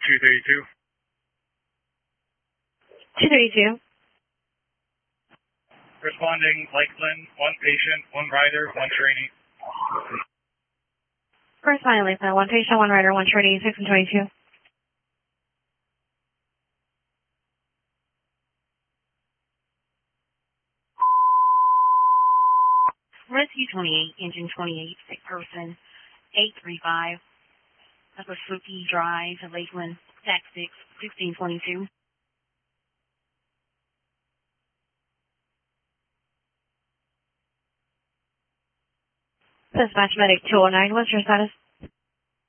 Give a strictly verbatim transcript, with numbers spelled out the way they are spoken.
two thirty-two. two thirty-two. Responding Lakeland, one patient, one rider, one trainee. Corresponding Lakeland, one patient, one rider, one trainee, six and twenty-two. Rescue twenty-eight, engine twenty-eight, sick person, eight three five, Upper Spooky Drive, Lakeland, tax six, sixteen twenty-two. Dispatch Medic two oh nine, what's your status?